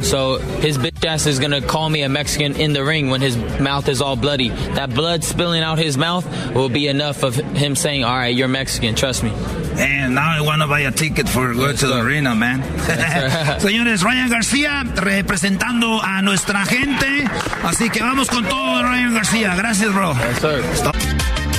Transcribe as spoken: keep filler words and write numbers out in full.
So his bitch ass is gonna call me a Mexican in the ring when his mouth is all bloody. That blood spilling out his mouth will be enough of him saying, all right, you're Mexican, trust me. And now I want to buy a ticket for go to the arena, man. Señores, Ryan García representando a nuestra gente. Así que vamos con todo, Ryan García. Gracias, bro. Yes, sir. Stop.